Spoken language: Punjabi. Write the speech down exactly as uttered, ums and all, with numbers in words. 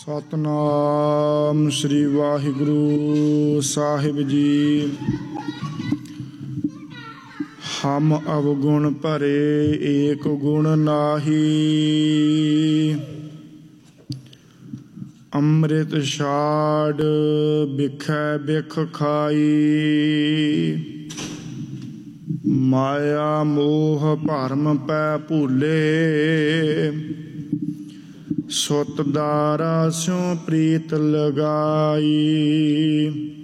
ਸਤਨਾਮ ਸ੍ਰੀ ਵਾਹਿਗੁਰੂ ਸਾਹਿਬ ਜੀ। ਹਮ ਅਵਗੁਣ ਭਰੇ ਏਕ ਗੁਣ ਨਾਹੀ, ਅੰਮ੍ਰਿਤ ਛਾੜ ਬਿਖੈ ਬਿਖ ਖਾਈ। ਮਾਇਆ ਮੋਹ ਭਰਮ ਪੈ ਭੂਲੇ, ਸੁਤ ਦਾਰਾ ਸਿਉ ਪ੍ਰੀਤ ਲਗਾਈ।